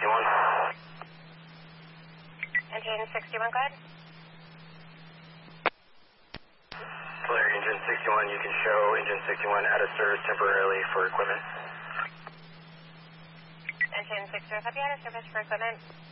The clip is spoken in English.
61. Engine 61, go ahead. Clear engine 61, you can show engine 61 out of service temporarily for equipment. Engine 60, copy out of service for equipment.